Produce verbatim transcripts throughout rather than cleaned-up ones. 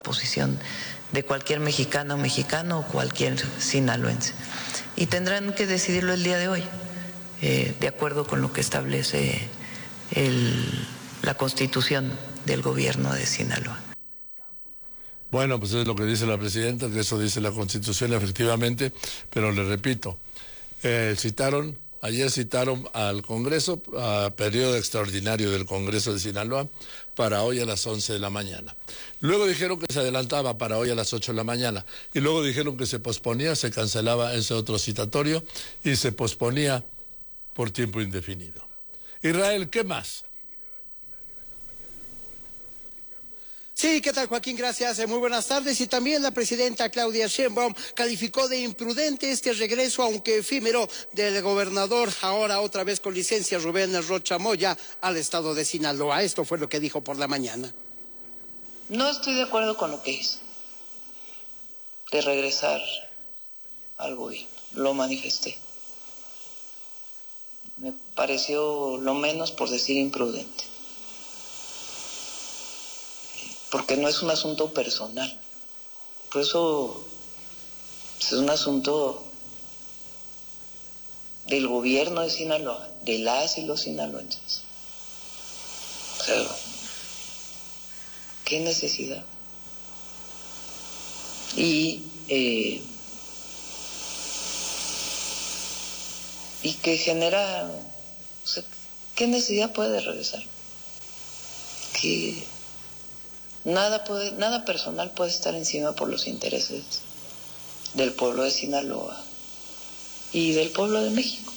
posición de cualquier mexicana o mexicano o cualquier sinaloense. Y tendrán que decidirlo el día de hoy, eh, de acuerdo con lo que establece el, la Constitución del gobierno de Sinaloa. Bueno, pues es lo que dice la presidenta, que eso dice la Constitución efectivamente, pero le repito, eh, citaron, ayer citaron al Congreso, a periodo extraordinario del Congreso de Sinaloa, para hoy a las once de la mañana. Luego dijeron que se adelantaba para hoy a las ocho de la mañana, y luego dijeron que se posponía, se cancelaba ese otro citatorio, y se posponía por tiempo indefinido. Israel, ¿qué más? Sí, ¿qué tal, Joaquín? Gracias, muy buenas tardes. Y también la presidenta Claudia Sheinbaum calificó de imprudente este regreso, aunque efímero, del gobernador, ahora otra vez con licencia, Rubén Rocha Moya, al estado de Sinaloa. Esto fue lo que dijo por la mañana. No estoy de acuerdo con lo que hizo, de regresar al gobierno, lo manifesté. Me pareció lo menos por decir imprudente. Porque no es un asunto personal, por eso es un asunto del gobierno de Sinaloa, de las y los sinaloenses. O sea, ¿qué necesidad? Y, eh, y que genera, o sea, ¿qué necesidad puede regresar? ¿Qué? Nada puede, nada personal puede estar encima por los intereses del pueblo de Sinaloa y del pueblo de México.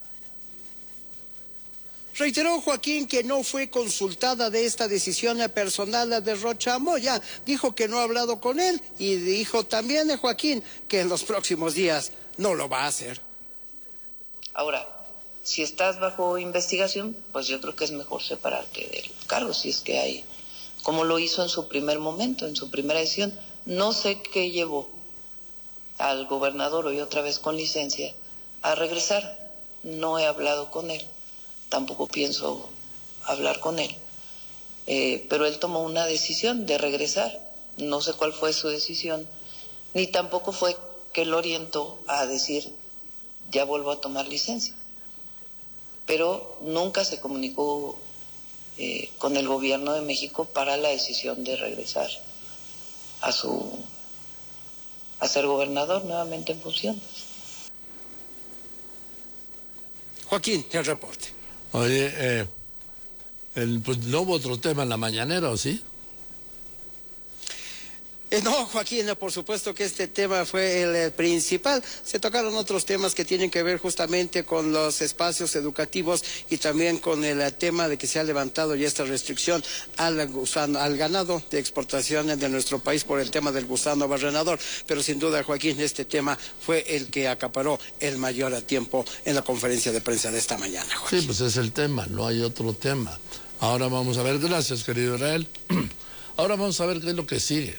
Reiteró Joaquín que no fue consultada de esta decisión personal de Rocha Moya. Dijo que no ha hablado con él y dijo también Joaquín que en los próximos días no lo va a hacer. Ahora, si estás bajo investigación, pues yo creo que es mejor separarte del cargo, si es que hay, como lo hizo en su primer momento, en su primera decisión. No sé qué llevó al gobernador, hoy otra vez con licencia, a regresar. No he hablado con él, tampoco pienso hablar con él, eh, pero él tomó una decisión de regresar. No sé cuál fue su decisión, ni tampoco fue que lo orientó a decir, ya vuelvo a tomar licencia. Pero nunca se comunicó Eh, con el gobierno de México para la decisión de regresar a su a ser gobernador nuevamente en funciones. Joaquín, el reporte. Oye, eh, el, pues no hubo otro tema en la mañanera, ¿o sí? Eh, no, Joaquín, por supuesto que este tema fue el eh, principal. Se tocaron otros temas que tienen que ver justamente con los espacios educativos y también con el eh, tema de que se ha levantado ya esta restricción al gusano, al ganado de exportación de nuestro país por el tema del gusano barrenador. Pero sin duda, Joaquín, este tema fue el que acaparó el mayor tiempo en la conferencia de prensa de esta mañana, Joaquín. Sí, pues es el tema, no hay otro tema. Ahora vamos a ver, gracias, querido Israel. Ahora vamos a ver qué es lo que sigue.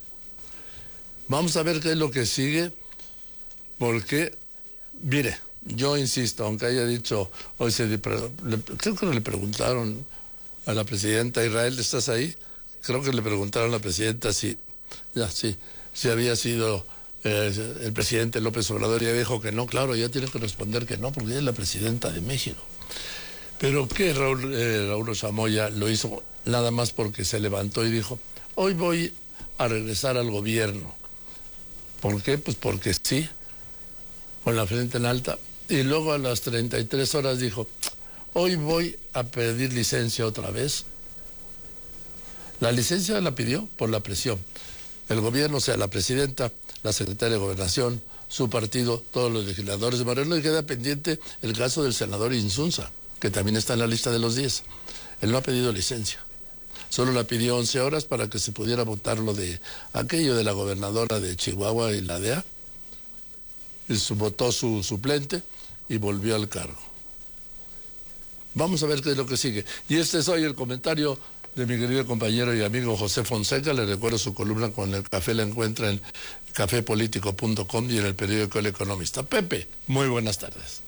Vamos a ver qué es lo que sigue, porque, mire, yo insisto, aunque haya dicho, hoy se, le, creo que le preguntaron a la presidenta Israel, ¿estás ahí? Creo que le preguntaron a la presidenta si, ya, sí, si había sido eh, el presidente López Obrador, y ella dijo que no. Claro, ella tiene que responder que no, porque ella es la presidenta de México. Pero que Raúl, eh, Raúl Zamoya lo hizo nada más porque se levantó y dijo, hoy voy a regresar al gobierno. ¿Por qué? Pues porque sí, con la frente en alta. Y luego a las treinta y tres horas dijo, hoy voy a pedir licencia otra vez. La licencia la pidió por la presión. El gobierno, o sea, la presidenta, la secretaria de Gobernación, su partido, todos los legisladores de Moreno, y queda pendiente el caso del senador Insunza, que también está en la lista de los diez. Él no ha pedido licencia. Solo la pidió once horas para que se pudiera votar lo de aquello de la gobernadora de Chihuahua y la D E A. Y su, votó su suplente y volvió al cargo. Vamos a ver qué es lo que sigue. Y este es hoy el comentario de mi querido compañero y amigo José Fonseca. Le recuerdo su columna con el café, la encuentra en café político punto com y en el periódico El Economista. Pepe, muy buenas tardes.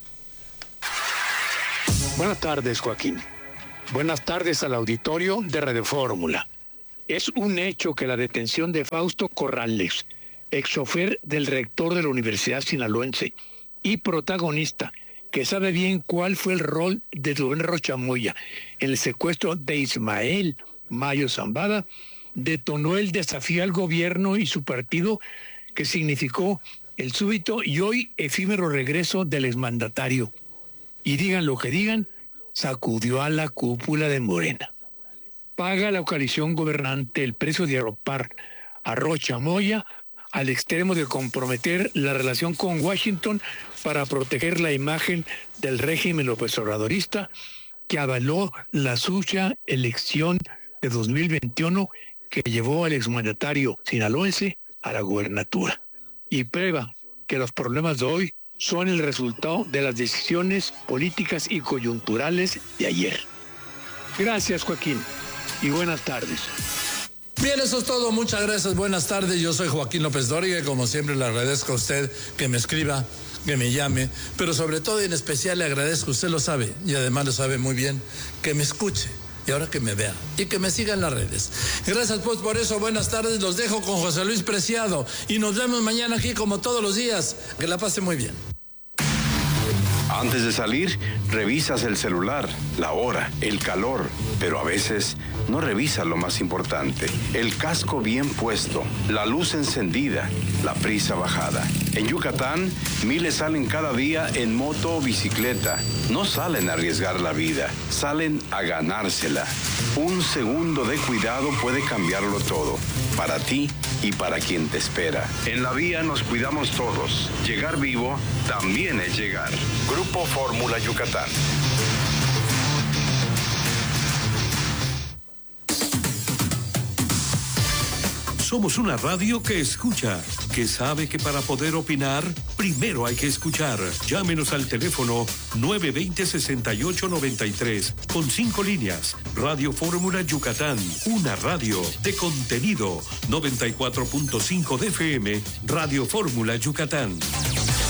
Buenas tardes, Joaquín. Buenas tardes al auditorio de Radio Fórmula. Es un hecho que la detención de Fausto Corrales, exchofer del rector de la Universidad Sinaloense y protagonista, que sabe bien cuál fue el rol de Rubén Rocha Moya en el secuestro de Ismael Mayo Zambada, detonó el desafío al gobierno y su partido, que significó el súbito y hoy efímero regreso del exmandatario. Y digan lo que digan, sacudió a la cúpula de Morena. Paga la coalición gobernante el precio de arropar a Rocha Moya al extremo de comprometer la relación con Washington para proteger la imagen del régimen López Obradorista, que avaló la suya elección de dos mil veintiuno que llevó al exmandatario sinaloense a la gubernatura. Y prueba que los problemas de hoy son el resultado de las decisiones políticas y coyunturales de ayer. Gracias, Joaquín, y buenas tardes. Bien, eso es todo. Muchas gracias. Buenas tardes. Yo soy Joaquín López Dóriga y como siempre le agradezco a usted que me escriba, que me llame, pero sobre todo y en especial le agradezco, usted lo sabe y además lo sabe muy bien, que me escuche y ahora que me vea y que me siga en las redes. Gracias pues por eso. Buenas tardes. Los dejo con José Luis Preciado y nos vemos mañana aquí como todos los días. Que la pase muy bien. Antes de salir, revisas el celular, la hora, el calor, pero a veces no revisas lo más importante, el casco bien puesto, la luz encendida, la prisa bajada. En Yucatán, miles salen cada día en moto o bicicleta. No salen a arriesgar la vida, salen a ganársela. Un segundo de cuidado puede cambiarlo todo, para ti y para quien te espera. En la vía nos cuidamos todos. Llegar vivo también es llegar. Grupo Fórmula Yucatán. Somos una radio que escucha, que sabe que para poder opinar, primero hay que escuchar. Llámenos al teléfono nueve dos cero, seis ocho nueve tres, con cinco líneas. Radio Fórmula Yucatán, una radio de contenido. noventa y cuatro punto cinco de F M, Radio Fórmula Yucatán.